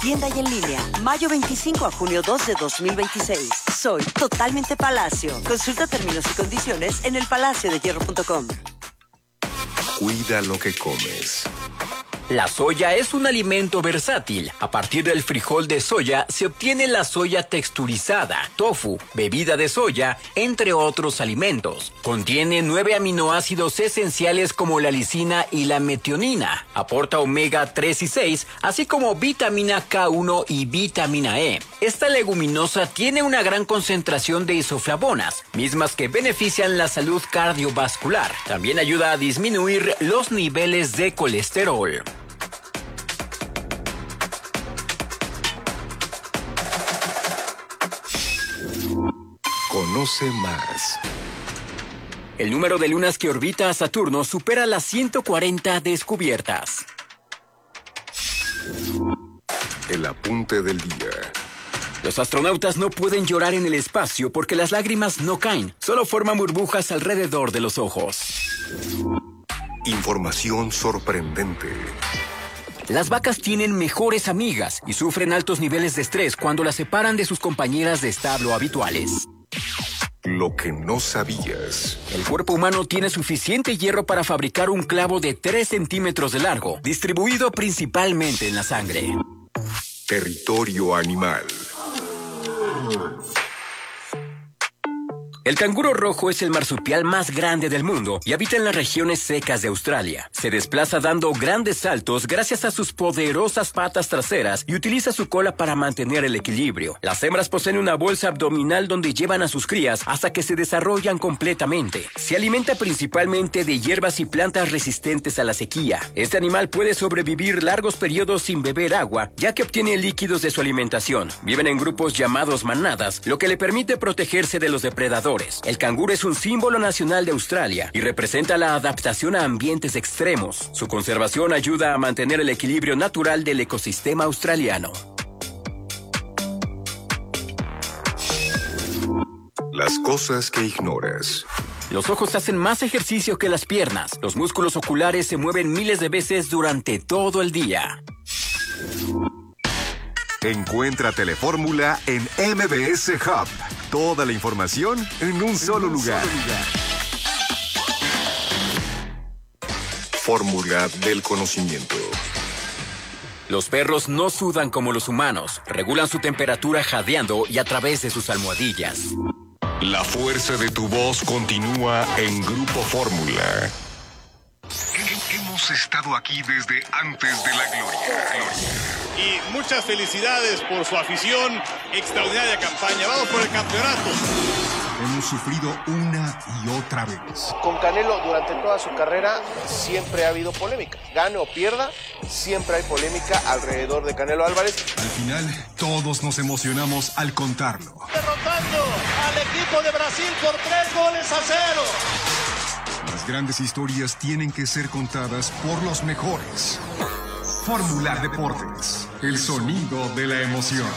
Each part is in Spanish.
tienda y en línea. Mayo 25 a junio 2 de 2026. Soy totalmente Palacio. Consulta términos y condiciones en elpalaciodehierro.com. Cuida lo que comes. La soya es un alimento versátil. A partir del frijol de soya se obtiene la soya texturizada, tofu, bebida de soya, entre otros alimentos. Contiene 9 aminoácidos esenciales como la lisina y la metionina. Aporta omega 3 y 6, así como vitamina K1 y vitamina E. Esta leguminosa tiene una gran concentración de isoflavonas, mismas que benefician la salud cardiovascular. También ayuda a disminuir los niveles de colesterol. Conoce más. El número de lunas que orbita a Saturno supera las 140 descubiertas. El apunte del día. Los astronautas no pueden llorar en el espacio porque las lágrimas no caen, solo forman burbujas alrededor de los ojos. Información sorprendente. Las vacas tienen mejores amigas y sufren altos niveles de estrés cuando las separan de sus compañeras de establo habituales. Lo que no sabías. El cuerpo humano tiene suficiente hierro para fabricar un clavo de 3 centímetros de largo, distribuido principalmente en la sangre. Territorio animal. El canguro rojo es el marsupial más grande del mundo y habita en las regiones secas de Australia. Se desplaza dando grandes saltos gracias a sus poderosas patas traseras y utiliza su cola para mantener el equilibrio. Las hembras poseen una bolsa abdominal donde llevan a sus crías hasta que se desarrollan completamente. Se alimenta principalmente de hierbas y plantas resistentes a la sequía. Este animal puede sobrevivir largos periodos sin beber agua, ya que obtiene líquidos de su alimentación. Viven en grupos llamados manadas, lo que le permite protegerse de los depredadores. El canguro es un símbolo nacional de Australia y representa la adaptación a ambientes extremos. Su conservación ayuda a mantener el equilibrio natural del ecosistema australiano. Las cosas que ignoras. Los ojos hacen más ejercicio que las piernas. Los músculos oculares se mueven miles de veces durante todo el día. Encuentra Telefórmula en MBS Hub. Toda la información en un solo lugar. Fórmula del conocimiento. Los perros no sudan como los humanos. Regulan su temperatura jadeando y a través de sus almohadillas. La fuerza de tu voz continúa en Grupo Fórmula. Hemos estado aquí desde antes de la gloria. Y muchas felicidades por su afición, extraordinaria campaña. Vamos por el campeonato. Hemos sufrido una y otra vez. Con Canelo durante toda su carrera siempre ha habido polémica. Gane o pierda, siempre hay polémica alrededor de Canelo Álvarez. Al final, todos nos emocionamos al contarlo. Derrotando al equipo de Brasil por 3-0. Las grandes historias tienen que ser contadas por los mejores. Fórmula Deportes, el sonido de la emoción.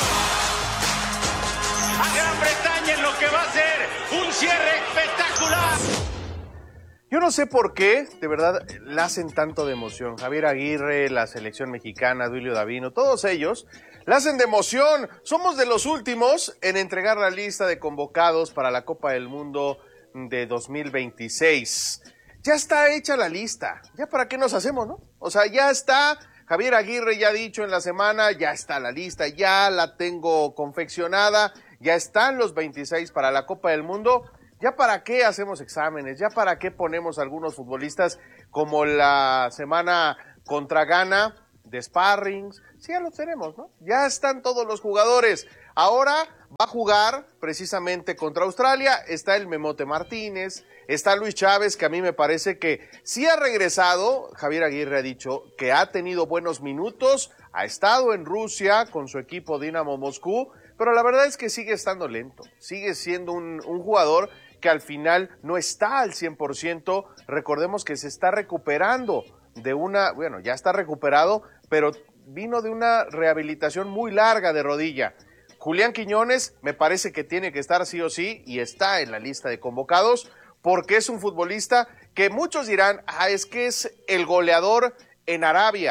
A Gran Bretaña en lo que va a ser un cierre espectacular. Yo no sé por qué, de verdad, la hacen tanto de emoción. Javier Aguirre, la selección mexicana, Duilio Davino, todos ellos la hacen de emoción. Somos de los últimos en entregar la lista de convocados para la Copa del Mundo de 2026. Ya está hecha la lista. ¿Ya para qué nos hacemos, no? O sea, ya está. Javier Aguirre ya ha dicho en la semana, ya está la lista, ya la tengo confeccionada, ya están los 26 para la Copa del Mundo. ¿Ya para qué hacemos exámenes? ¿Ya para qué ponemos a algunos futbolistas como la semana contra Ghana de sparrings? Sí, ya los tenemos, ¿no? Ya están todos los jugadores. Ahora va a jugar precisamente contra Australia. Está el Memote Martínez, está Luis Chávez, que a mí me parece que sí ha regresado. Javier Aguirre ha dicho que ha tenido buenos minutos, ha estado en Rusia con su equipo Dinamo Moscú, pero la verdad es que sigue estando lento. Sigue siendo un jugador que al final no está al 100%. Recordemos que se está recuperando de ya está recuperado, pero vino de una rehabilitación muy larga de rodilla. Julián Quiñones me parece que tiene que estar sí o sí y está en la lista de convocados porque es un futbolista que muchos dirán, es que es el goleador en Arabia.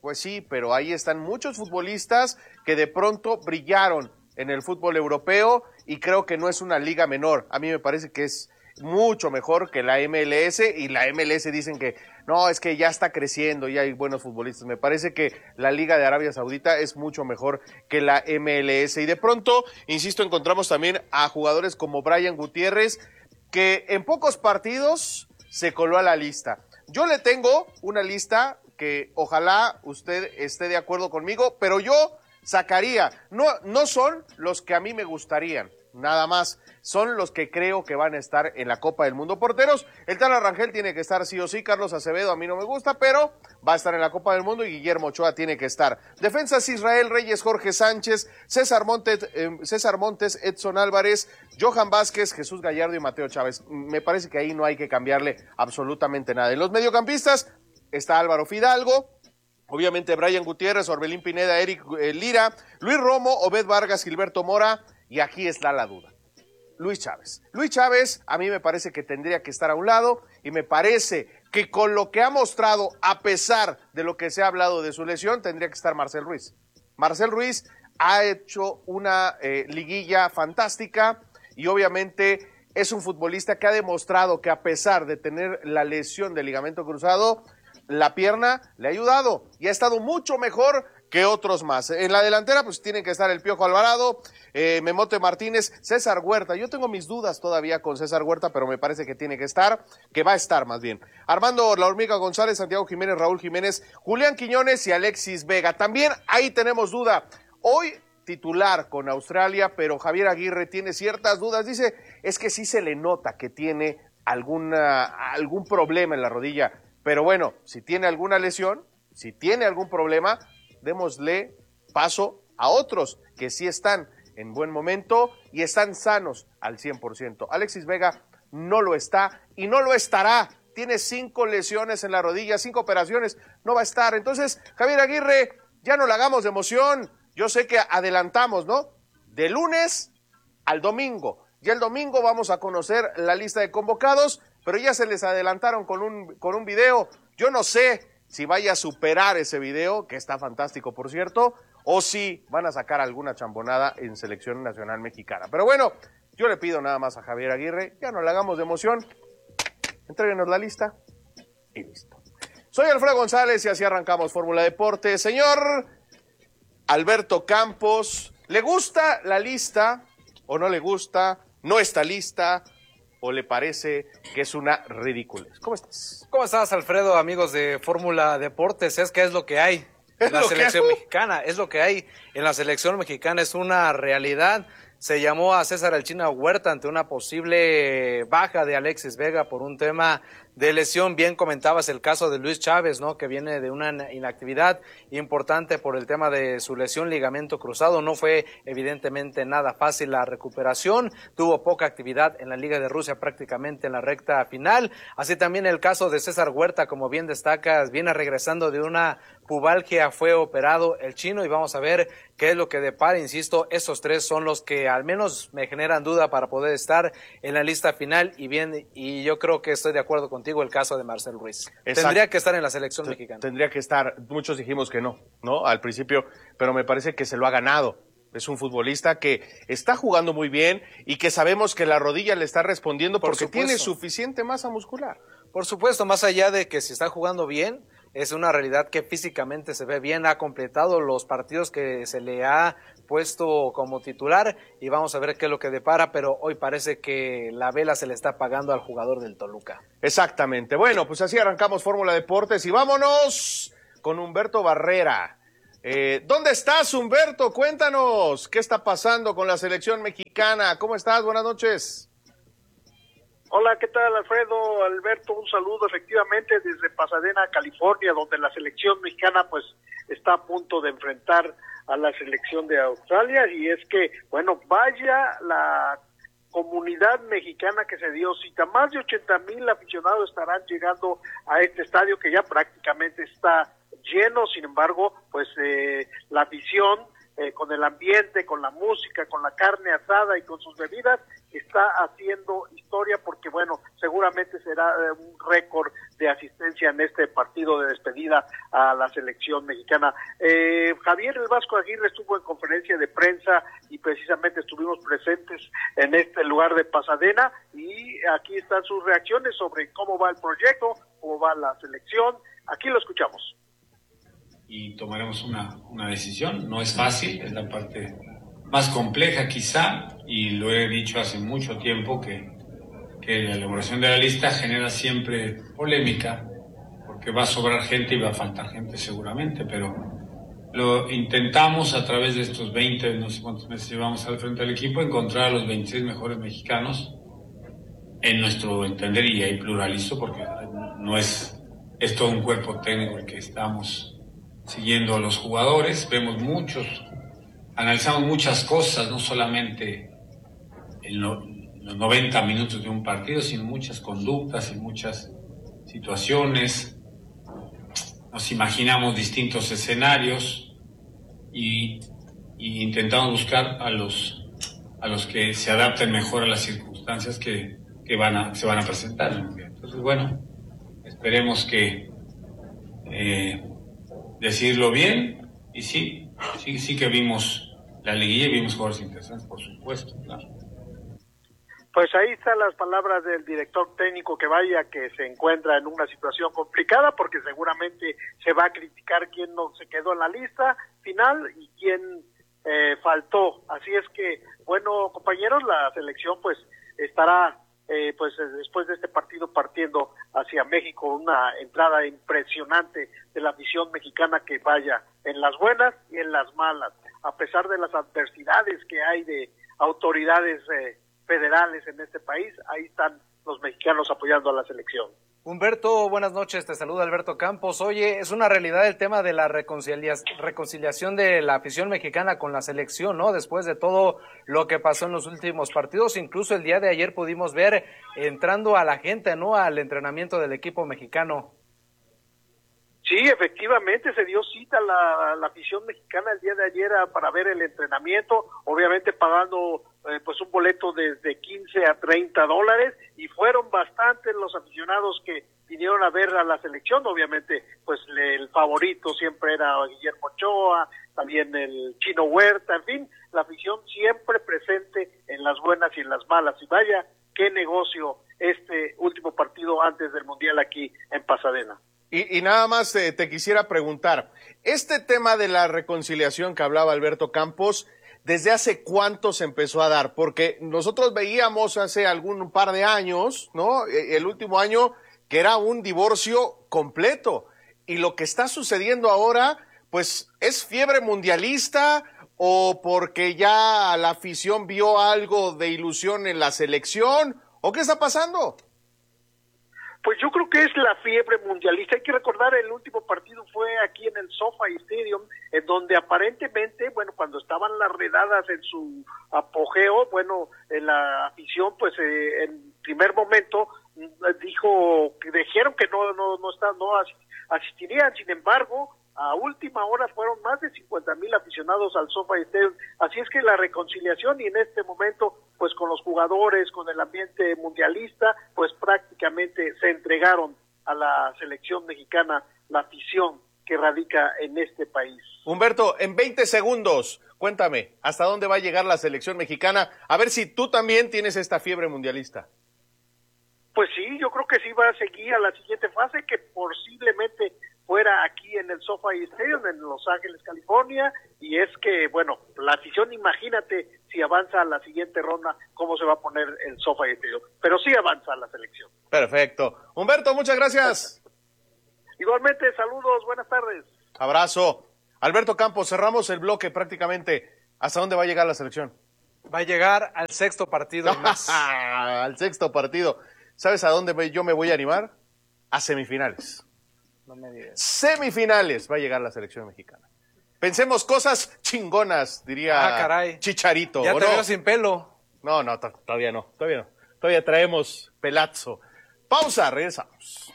Pues sí, pero ahí están muchos futbolistas que de pronto brillaron en el fútbol europeo y creo que no es una liga menor. A mí me parece que es mucho mejor que la MLS, y la MLS dicen que no, es que ya está creciendo, ya hay buenos futbolistas. Me parece que la Liga de Arabia Saudita es mucho mejor que la MLS. Y de pronto, insisto, encontramos también a jugadores como Brian Gutiérrez, que en pocos partidos se coló a la lista. Yo le tengo una lista que ojalá usted esté de acuerdo conmigo, pero yo sacaría, no son los que a mí me gustarían, nada más, son los que creo que van a estar en la Copa del Mundo. Porteros, el Tala Rangel tiene que estar sí o sí, Carlos Acevedo a mí no me gusta, pero va a estar en la Copa del Mundo, y Guillermo Ochoa tiene que estar. Defensas, Israel Reyes, Jorge Sánchez, César Montes, Edson Álvarez, Johan Vázquez, Jesús Gallardo y Mateo Chávez. Me parece que ahí no hay que cambiarle absolutamente nada. En los mediocampistas está Álvaro Fidalgo, obviamente Brian Gutiérrez, Orbelín Pineda, Eric Lira, Luis Romo, Obed Vargas, Gilberto Mora, y aquí está la duda. Luis Chávez. Luis Chávez a mí me parece que tendría que estar a un lado, y me parece que con lo que ha mostrado, a pesar de lo que se ha hablado de su lesión, tendría que estar Marcel Ruiz. Marcel Ruiz ha hecho una liguilla fantástica, y obviamente es un futbolista que ha demostrado que a pesar de tener la lesión del ligamento cruzado, la pierna le ha ayudado y ha estado mucho mejor que otros más. En la delantera pues tienen que estar el Piojo Alvarado, Memote Martínez, César Huerta. Yo tengo mis dudas todavía con César Huerta, pero me parece que tiene que estar, que va a estar más bien. Armando La Hormiga González, Santiago Jiménez, Raúl Jiménez, Julián Quiñones y Alexis Vega. También ahí tenemos duda. Hoy titular con Australia, pero Javier Aguirre tiene ciertas dudas. Dice, es que sí se le nota que tiene algún problema en la rodilla. Pero bueno, si tiene alguna lesión, si tiene algún problema, démosle paso a otros que sí están en buen momento y están sanos al 100%. Alexis Vega no lo está y no lo estará. Tiene 5 lesiones en la rodilla, 5 operaciones, no va a estar. Entonces, Javier Aguirre, ya no le hagamos de emoción. Yo sé que adelantamos, ¿no? De lunes al domingo. Ya el domingo vamos a conocer la lista de convocados, pero ya se les adelantaron con un video. Yo no sé si vaya a superar ese video, que está fantástico, por cierto, o si van a sacar alguna chambonada en Selección Nacional Mexicana. Pero bueno, yo le pido nada más a Javier Aguirre, ya no le hagamos de emoción, entréguenos la lista y listo. Soy Alfredo González y así arrancamos Fórmula Deporte. Señor Alberto Campos, ¿le gusta la lista o no le gusta? ¿No está lista o le parece que es una ridiculez? ¿Cómo estás? ¿Cómo estás, Alfredo, amigos de Fórmula Deportes? Es que es lo que hay en la selección mexicana, es lo que hay en la selección mexicana, es una realidad. Se llamó a César El China Huerta ante una posible baja de Alexis Vega por un tema de lesión. Bien comentabas el caso de Luis Chávez, ¿no? Que viene de una inactividad importante por el tema de su lesión ligamento cruzado. No fue evidentemente nada fácil la recuperación. Tuvo poca actividad en la Liga de Rusia prácticamente en la recta final. Así también el caso de César Huerta, como bien destacas, viene regresando de una pubalgia, fue operado el chino y vamos a ver qué es lo que depara. Insisto, esos 3 son los que al menos me generan duda para poder estar en la lista final y yo creo que estoy de acuerdo contigo el caso de Marcel Ruiz. Exacto. Tendría que estar en la selección mexicana. Tendría que estar, muchos dijimos que no al principio, pero me parece que se lo ha ganado. Es un futbolista que está jugando muy bien y que sabemos que la rodilla le está respondiendo porque tiene suficiente masa muscular. Por supuesto, más allá de que si está jugando bien, es una realidad que físicamente se ve bien, ha completado los partidos que se le ha puesto como titular y vamos a ver qué es lo que depara, pero hoy parece que la vela se le está apagando al jugador del Toluca. Exactamente. Bueno, pues así arrancamos Fórmula Deportes y vámonos con Humberto Barrera. ¿Dónde estás, Humberto? Cuéntanos, ¿qué está pasando con la selección mexicana? ¿Cómo estás? Buenas noches. Hola, ¿qué tal, Alfredo? Alberto, un saludo efectivamente desde Pasadena, California, donde la selección mexicana pues está a punto de enfrentar a la selección de Australia, y es que, bueno, vaya la comunidad mexicana que se dio cita. Más de 80,000 aficionados estarán llegando a este estadio que ya prácticamente está lleno. Sin embargo, pues la afición con el ambiente, con la música, con la carne asada y con sus bebidas, está haciendo historia porque, bueno, seguramente será un récord de asistencia en este partido de despedida a la selección mexicana. Javier El Vasco Aguirre estuvo en conferencia de prensa y precisamente estuvimos presentes en este lugar de Pasadena y aquí están sus reacciones sobre cómo va el proyecto, cómo va la selección. Aquí lo escuchamos. Y tomaremos una decisión. No es fácil, es la parte más compleja quizá, y lo he dicho hace mucho tiempo que la elaboración de la lista genera siempre polémica, porque va a sobrar gente y va a faltar gente seguramente, pero lo intentamos a través de estos 20, no sé cuántos meses llevamos al frente del equipo, encontrar a los 26 mejores mexicanos en nuestro entender, y hay pluralizo porque no es todo un cuerpo técnico el que estamos siguiendo a los jugadores, vemos analizamos muchas cosas, no solamente en los 90 minutos de un partido, sino muchas conductas y muchas situaciones. Nos imaginamos distintos escenarios y intentamos buscar a los que se adapten mejor a las circunstancias que se van a presentar. Entonces, bueno, esperemos que decirlo bien, y sí que vimos la liguilla y vimos jugadores interesantes, por supuesto, claro. Pues ahí están las palabras del director técnico, que vaya que se encuentra en una situación complicada, porque seguramente se va a criticar quién no se quedó en la lista final y quién faltó. Así es que, bueno, compañeros, la selección pues estará pues después de este partido partiendo hacia México, una entrada impresionante de la afición mexicana, que vaya en las buenas y en las malas, a pesar de las adversidades que hay de autoridades federales en este país. Ahí están los mexicanos apoyando a la selección. Humberto, buenas noches, te saluda Alberto Campos. Oye, es una realidad el tema de la reconciliación de la afición mexicana con la selección, ¿no? Después de todo lo que pasó en los últimos partidos, incluso el día de ayer pudimos ver entrando a la gente, ¿no?, al entrenamiento del equipo mexicano. Sí, efectivamente, se dio cita la afición mexicana el día de ayer para ver el entrenamiento, obviamente pagando pues un boleto desde 15 a 30 dólares, y fueron bastantes los aficionados que vinieron a ver a la selección. Obviamente pues el favorito siempre era Guillermo Ochoa, también el Chino Huerta, en fin, la afición siempre presente en las buenas y en las malas. Y vaya, qué negocio este último partido antes del Mundial aquí en Pasadena. Y nada más te quisiera preguntar, este tema de la reconciliación que hablaba Alberto Campos, ¿desde hace cuánto se empezó a dar? Porque nosotros veíamos hace un par de años, ¿no?, el último año, que era un divorcio completo. Y lo que está sucediendo ahora, pues, ¿es fiebre mundialista o porque ya la afición vio algo de ilusión en la selección? ¿O qué está pasando? Pues yo creo que es la fiebre mundialista. Hay que recordar, el último partido fue aquí en el SoFi Stadium, en donde aparentemente, bueno, cuando estaban las redadas en su apogeo, bueno, la afición, pues en primer momento dijeron que no asistirían. Sin embargo, a última hora fueron más de 50,000 aficionados al SoFi Stadium. Así es que la reconciliación, y en este momento, pues con los jugadores, con el ambiente mundialista, pues prácticamente se entregaron a la selección mexicana, la afición que radica en este país. Humberto, en 20 segundos, cuéntame, ¿hasta dónde va a llegar la selección mexicana? A ver si tú también tienes esta fiebre mundialista. Pues sí, yo creo que sí va a seguir a la siguiente fase, que posiblemente fuera aquí en el SoFi Stadium, en Los Ángeles, California, y es que, bueno, la afición, imagínate si avanza a la siguiente ronda, cómo se va a poner el SoFi Stadium, pero sí avanza la selección. Perfecto. Humberto, muchas gracias. Igualmente, saludos, buenas tardes. Abrazo. Alberto Campos, cerramos el bloque prácticamente. ¿Hasta dónde va a llegar la selección? Va a llegar al sexto partido más. Al sexto partido. ¿Sabes a dónde yo me voy a animar? A semifinales. No me digas. Semifinales va a llegar la selección mexicana. Pensemos cosas chingonas, diría Chicharito. Ya te veo sin pelo. No, todavía no. Todavía traemos pelazo. Pausa, regresamos.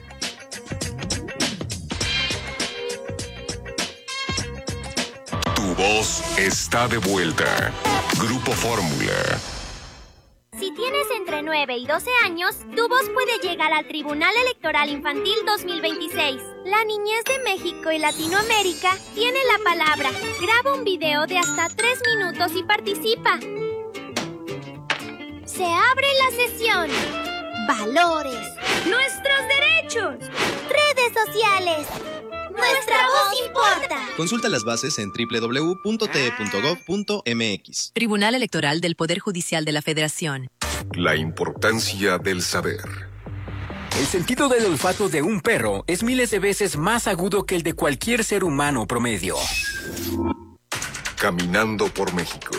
Tu voz está de vuelta. Grupo Fórmula. Si tienes entre 9 y 12 años, tu voz puede llegar al Tribunal Electoral Infantil 2026. La niñez de México y Latinoamérica tiene la palabra. Graba un video de hasta 3 minutos y participa. Se abre la sesión. Valores. Nuestros derechos. Redes sociales. Nuestra voz importa. Consulta las bases en www.te.gov.mx. Tribunal Electoral del Poder Judicial de la Federación. La importancia del saber. El sentido del olfato de un perro es miles de veces más agudo que el de cualquier ser humano promedio. Caminando por México.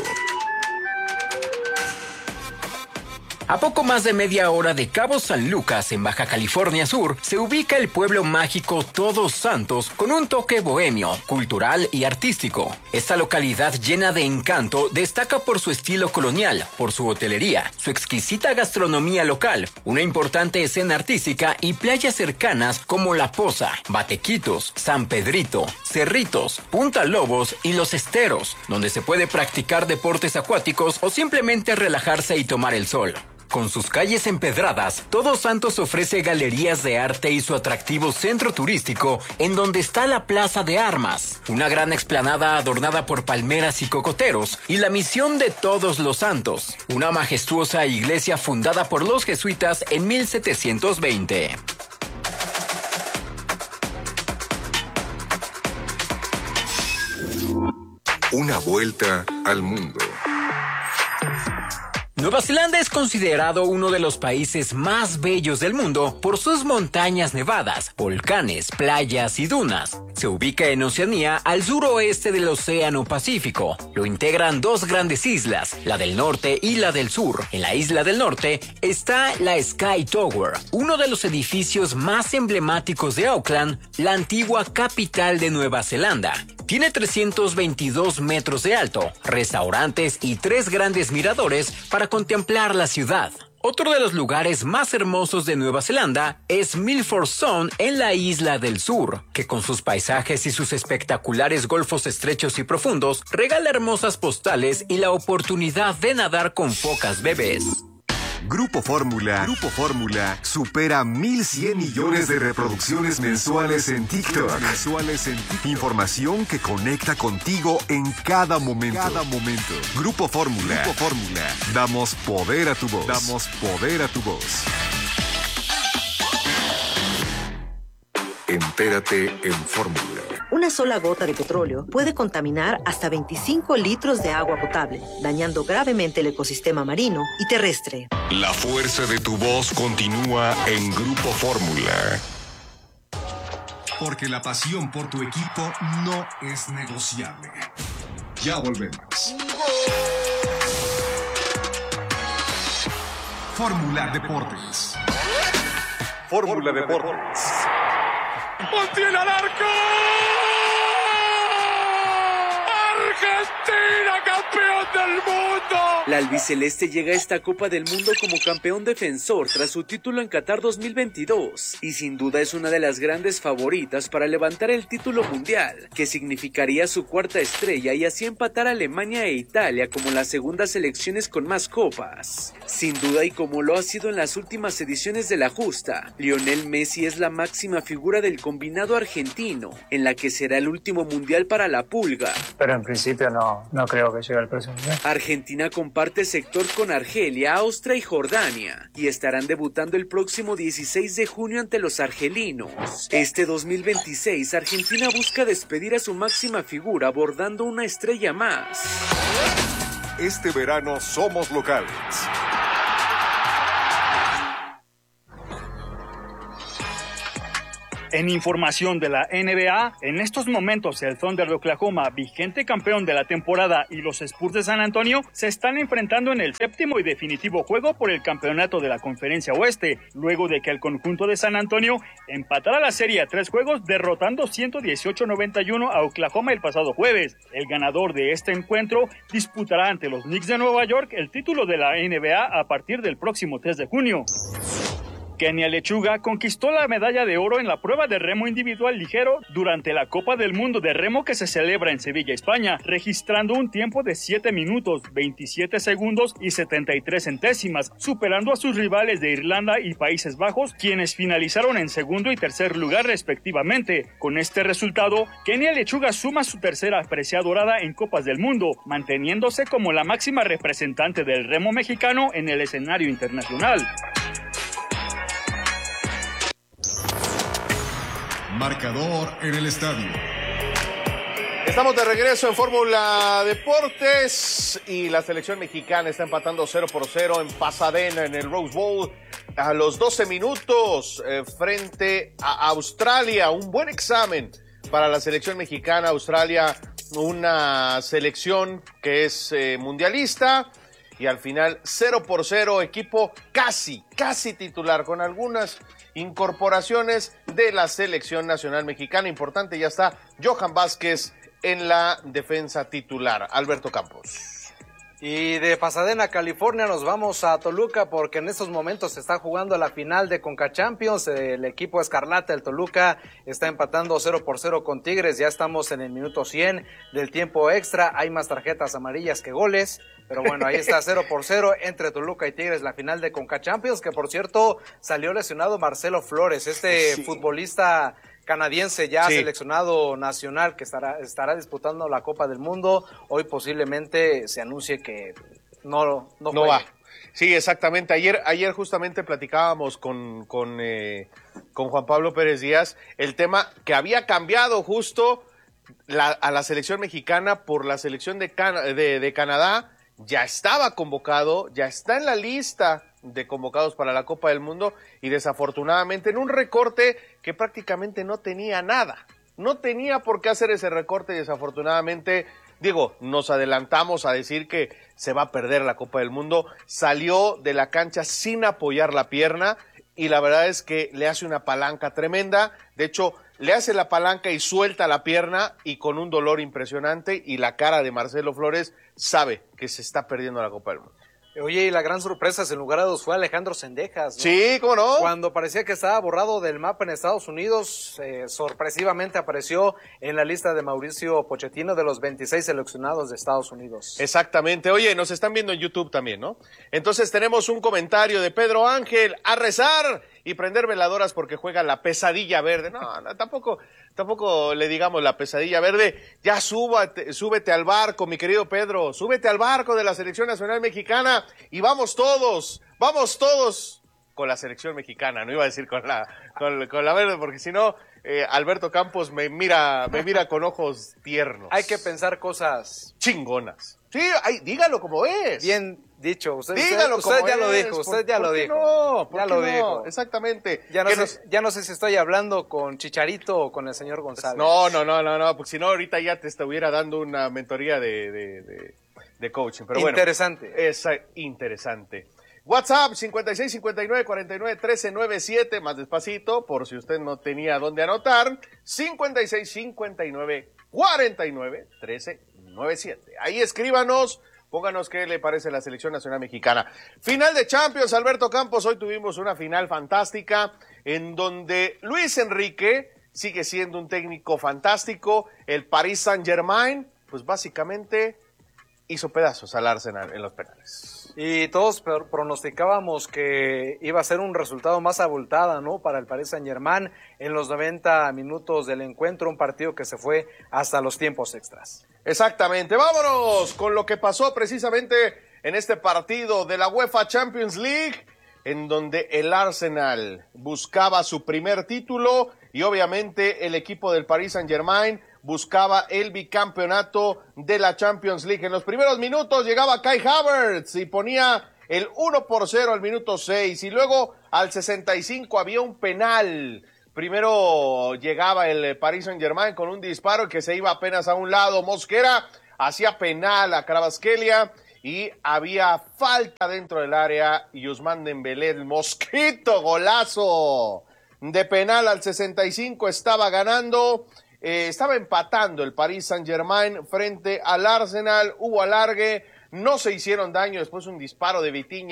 A poco más de media hora de Cabo San Lucas, en Baja California Sur, se ubica el pueblo mágico Todos Santos con un toque bohemio, cultural y artístico. Esta localidad llena de encanto destaca por su estilo colonial, por su hotelería, su exquisita gastronomía local, una importante escena artística y playas cercanas como La Poza, Batequitos, San Pedrito, Cerritos, Punta Lobos y Los Esteros, donde se puede practicar deportes acuáticos o simplemente relajarse y tomar el sol. Con sus calles empedradas, Todos Santos ofrece galerías de arte y su atractivo centro turístico, en donde está la Plaza de Armas, una gran explanada adornada por palmeras y cocoteros, y la Misión de Todos los Santos, una majestuosa iglesia fundada por los jesuitas en 1720. Una vuelta al mundo. Nueva Zelanda es considerado uno de los países más bellos del mundo por sus montañas nevadas, volcanes, playas y dunas. Se ubica en Oceanía, al suroeste del Océano Pacífico. Lo integran dos grandes islas, la del norte y la del sur. En la isla del norte está la Sky Tower, uno de los edificios más emblemáticos de Auckland, la antigua capital de Nueva Zelanda. Tiene 322 metros de alto, restaurantes y 3 grandes miradores para contemplar la ciudad. Otro de los lugares más hermosos de Nueva Zelanda es Milford Sound en la isla del sur, que con sus paisajes y sus espectaculares golfos estrechos y profundos regala hermosas postales y la oportunidad de nadar con focas bebés. Grupo Fórmula supera 1,100 millones de reproducciones mensuales en TikTok. Información que conecta contigo en cada momento. Grupo Fórmula. Damos poder a tu voz. Entérate en Fórmula. Una sola gota de petróleo puede contaminar hasta 25 litros de agua potable, dañando gravemente el ecosistema marino y terrestre. La fuerza de tu voz continúa en Grupo Fórmula. Porque la pasión por tu equipo no es negociable. Ya volvemos. Fórmula Deportes. Fórmula Deportes. ¡Montiel al arco! ¡Argentina, campeón del mundo! La albiceleste llega a esta Copa del Mundo como campeón defensor tras su título en Qatar 2022 y sin duda es una de las grandes favoritas para levantar el título mundial, que significaría su cuarta estrella y así empatar a Alemania e Italia como las segundas selecciones con más copas. Sin duda, y como lo ha sido en las últimas ediciones de la justa, Lionel Messi es la máxima figura del combinado argentino, en la que será el último mundial para la Pulga. Pero en principio no creo que llegue al próximo mundial. Argentina comparte sector con Argelia, Austria y Jordania, y estarán debutando el próximo 16 de junio ante los argelinos. Este 2026, Argentina busca despedir a su máxima figura abordando una estrella más. Este verano somos locales. En información de la NBA, en estos momentos el Thunder de Oklahoma, vigente campeón de la temporada, y los Spurs de San Antonio se están enfrentando en el séptimo y definitivo juego por el campeonato de la Conferencia Oeste, luego de que el conjunto de San Antonio empatara la serie a 3 juegos, derrotando 118-91 a Oklahoma el pasado jueves. El ganador de este encuentro disputará ante los Knicks de Nueva York el título de la NBA a partir del próximo 3 de junio. Kenia Lechuga conquistó la medalla de oro en la prueba de remo individual ligero durante la Copa del Mundo de Remo que se celebra en Sevilla, España, registrando un tiempo de 7 minutos, 27 segundos y 73 centésimas, superando a sus rivales de Irlanda y Países Bajos, quienes finalizaron en segundo y tercer lugar respectivamente. Con este resultado, Kenia Lechuga suma su tercera presea dorada en Copas del Mundo, manteniéndose como la máxima representante del remo mexicano en el escenario internacional. Marcador en el estadio. Estamos de regreso en Fórmula Deportes y la selección mexicana está empatando 0-0 en Pasadena en el Rose Bowl a los 12 minutos frente a Australia. Un buen examen para la selección mexicana. Australia, una selección que es mundialista y al final 0-0, equipo casi titular con algunas incorporaciones de la selección nacional mexicana. Importante, ya está Johan Vázquez en la defensa titular. Alberto Campos. Y de Pasadena, California, nos vamos a Toluca porque en estos momentos se está jugando la final de Conca Champions. El equipo escarlata, el Toluca, está empatando 0-0 con Tigres. Ya estamos en el minuto 100 del tiempo extra. Hay más tarjetas amarillas que goles. Pero bueno, ahí está 0-0 entre Toluca y Tigres, la final de Conca Champions, que por cierto salió lesionado Marcelo Flores, futbolista canadiense ya seleccionado nacional que estará disputando la Copa del Mundo. Hoy posiblemente se anuncie que no va. Sí, exactamente. Ayer justamente platicábamos con Juan Pablo Pérez Díaz el tema que había cambiado justo a la selección mexicana por la selección de Canadá. Ya estaba convocado, ya está en la lista de convocados para la Copa del Mundo y desafortunadamente en un recorte que prácticamente no tenía nada. No tenía por qué hacer ese recorte y desafortunadamente, nos adelantamos a decir que se va a perder la Copa del Mundo. Salió de la cancha sin apoyar la pierna y la verdad es que le hace una palanca tremenda. De hecho, le hace la palanca y suelta la pierna y con un dolor impresionante y la cara de Marcelo Flores sabe que se está perdiendo la Copa del Mundo. Oye, y la gran sorpresa sin lugar a dudas fue Alejandro Zendejas, ¿no? Sí, ¿cómo no? Cuando parecía que estaba borrado del mapa en Estados Unidos, sorpresivamente apareció en la lista de Mauricio Pochettino de los 26 seleccionados de Estados Unidos. Exactamente. Oye, nos están viendo en YouTube también, ¿no? Entonces tenemos un comentario de Pedro Ángel: a rezar y prender veladoras porque juega la pesadilla verde. No, tampoco le digamos la pesadilla verde. Ya súbete al barco, mi querido Pedro, súbete al barco de la Selección Nacional Mexicana y vamos todos con la selección mexicana. No iba a decir con la verde porque si no, Alberto Campos me mira con ojos tiernos. Hay que pensar cosas chingonas. Sí, dígalo como es. Bien dicho, usted ya lo dijo. Usted ya lo dijo. Ya lo dijo. Exactamente. Ya no sé si estoy hablando con Chicharito o con el señor González. No, porque si no ahorita ya te estuviera dando una mentoría de coaching. Pero interesante. Bueno, es interesante. WhatsApp 5659491397, más despacito, por si usted no tenía dónde anotar, 5659491397. Ahí escríbanos, pónganos qué le parece la Selección Nacional Mexicana. Final de Champions, Alberto Campos, hoy tuvimos una final fantástica en donde Luis Enrique sigue siendo un técnico fantástico. El Paris Saint-Germain, pues básicamente hizo pedazos al Arsenal en los penales. Y todos pronosticábamos que iba a ser un resultado más abultada, ¿no? Para el Paris Saint-Germain en los 90 minutos del encuentro, un partido que se fue hasta los tiempos extras. Exactamente. Vámonos con lo que pasó precisamente en este partido de la UEFA Champions League, en donde el Arsenal buscaba su primer título y obviamente el equipo del Paris Saint-Germain buscaba el bicampeonato de la Champions League. En los primeros minutos llegaba Kai Havertz y ponía el 1-0 al minuto 6 y luego al 65 había un penal. Primero llegaba el Paris Saint-Germain con un disparo que se iba apenas a un lado. Mosquera hacía penal a Kvaratskhelia y había falta dentro del área y Ousmane Dembélé, el mosquito, golazo de penal al 65, estaba ganando. Estaba empatando el Paris Saint-Germain frente al Arsenal, hubo alargue, no se hicieron daño, después un disparo de Vitinha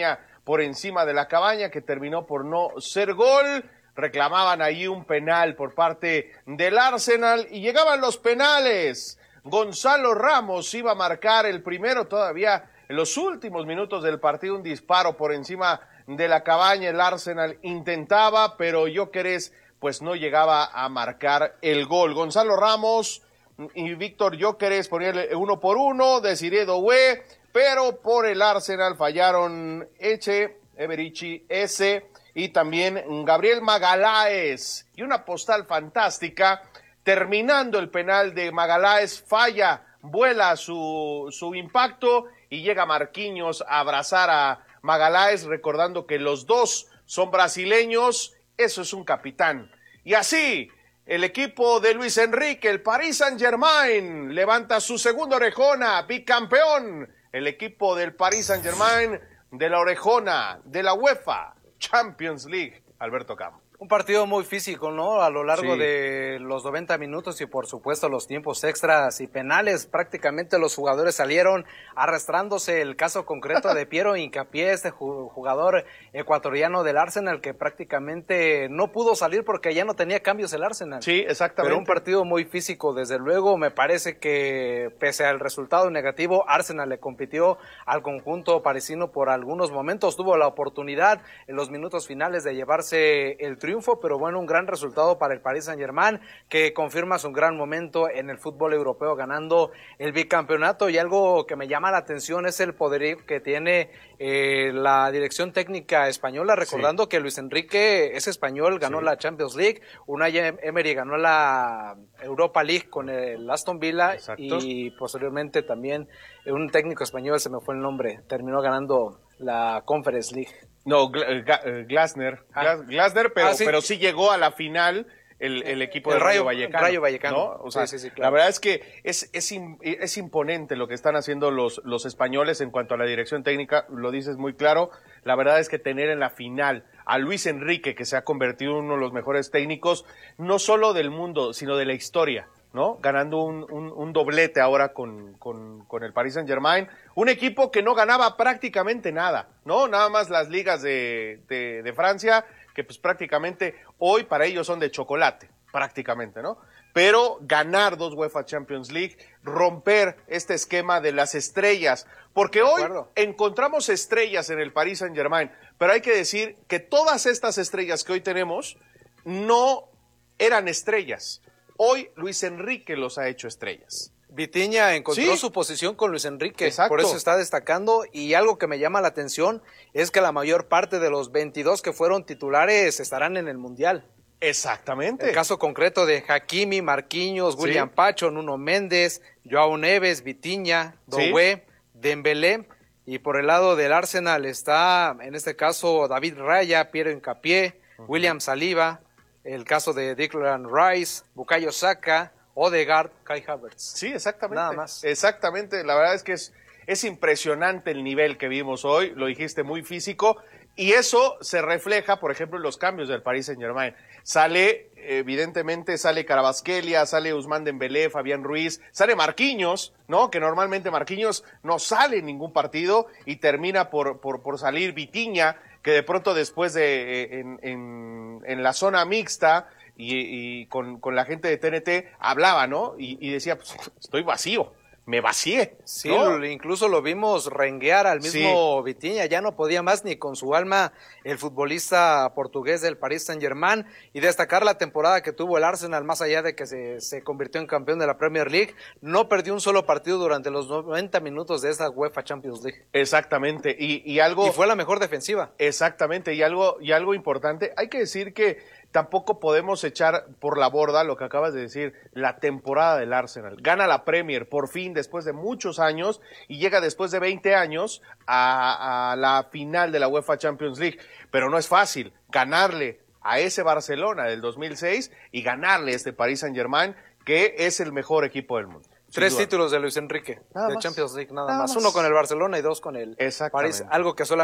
por encima de la Cabaña, que terminó por no ser gol. Reclamaban ahí un penal por parte del Arsenal y llegaban los penales. Gonzalo Ramos iba a marcar el primero todavía en los últimos minutos del partido, un disparo por encima de la Cabaña. El Arsenal intentaba, pero Gyökeres pues no llegaba a marcar el gol. Gonzalo Ramos y Víctor Gyökeres ponían 1-1, Desiré Doué, pero por el Arsenal fallaron Eche, Eberici, Eze y también Gabriel Magalhães. Y una postal fantástica, terminando el penal de Magalhães, falla, vuela su impacto y llega Marquinhos a abrazar a Magalhães, recordando que los dos son brasileños. Eso es un capitán. Y así, el equipo de Luis Enrique, el Paris Saint-Germain, levanta su segunda orejona, bicampeón. El equipo del Paris Saint-Germain de la orejona de la UEFA Champions League. Alberto Campo. Un partido muy físico, ¿no? A lo largo Sí. de los 90 minutos y por supuesto los tiempos extras y penales, prácticamente los jugadores salieron arrastrándose. El caso concreto de Piero Hincapié, este jugador ecuatoriano del Arsenal, que prácticamente no pudo salir porque ya no tenía cambios el Arsenal. Sí, exactamente. Pero un partido muy físico, desde luego. Me parece que pese al resultado negativo, Arsenal le compitió al conjunto parisino por algunos momentos. Tuvo la oportunidad en los minutos finales de llevarse el triunfo, pero bueno, un gran resultado para el Paris Saint-Germain, que confirma su gran momento en el fútbol europeo, ganando el bicampeonato. Y algo que me llama la atención es el poderío que tiene la dirección técnica española, recordando que Luis Enrique es español, ganó la Champions League, Unai Emery ganó la Europa League con el Aston Villa. Exacto. Y posteriormente también un técnico español, se me fue el nombre, terminó ganando la Conference League. No, Glasner, pero sí llegó a la final el equipo del Rayo Vallecano. ¿No? O sea, sí, claro. La verdad es que es imponente lo que están haciendo los españoles en cuanto a la dirección técnica, lo dices muy claro. La verdad es que tener en la final a Luis Enrique, que se ha convertido en uno de los mejores técnicos, no solo del mundo, sino de la historia, ¿no? Ganando un doblete ahora con el Paris Saint-Germain, un equipo que no ganaba prácticamente nada, ¿no? Nada más las ligas de Francia, que pues prácticamente hoy para ellos son de chocolate, prácticamente, ¿no? Pero ganar 2 UEFA Champions League, romper este esquema de las estrellas, porque hoy encontramos estrellas en el Paris Saint-Germain, pero hay que decir que todas estas estrellas que hoy tenemos no eran estrellas. Hoy Luis Enrique los ha hecho estrellas. Vitinha encontró su posición con Luis Enrique. Exacto. Por eso está destacando, y algo que me llama la atención es que la mayor parte de los 22 que fueron titulares estarán en el Mundial. Exactamente. El caso concreto de Hakimi, Marquinhos, William Pacho, Nuno Méndez, Joao Neves, Vitinha, Doué, Dembélé, y por el lado del Arsenal está en este caso David Raya, Piero Hincapié, William Saliba, el caso de Declan Rice, Bukayo Saka, Odegaard, Kai Havertz. Sí, exactamente. Nada más. Exactamente, la verdad es que es impresionante el nivel que vimos hoy, lo dijiste, muy físico, y eso se refleja, por ejemplo, en los cambios del Paris Saint-Germain. Evidentemente sale Kvaratskhelia, sale Ousmane Dembélé, Fabián Ruiz, sale Marquinhos, ¿no? Que normalmente Marquinhos no sale en ningún partido y termina por salir Vitinha, que de pronto después en la zona mixta y con la gente de TNT hablaba, ¿no? Y decía, pues, estoy vacío, me vacié. Sí, ¿no? Incluso lo vimos renguear al mismo Vitinha, ya no podía más ni con su alma el futbolista portugués del Paris Saint-Germain, y destacar la temporada que tuvo el Arsenal, más allá de que se convirtió en campeón de la Premier League, no perdió un solo partido durante los 90 minutos de esta UEFA Champions League. Exactamente, y fue la mejor defensiva. Exactamente, y algo importante, hay que decir que tampoco podemos echar por la borda lo que acabas de decir, la temporada del Arsenal. Gana la Premier, por fin, después de muchos años, y llega después de 20 años a la final de la UEFA Champions League. Pero no es fácil ganarle a ese Barcelona del 2006 y ganarle a este Paris Saint-Germain, que es el mejor equipo del mundo. 3 títulos de Luis Enrique, de Champions League, nada más. 1 con el Barcelona y 2 con el París, algo que solamente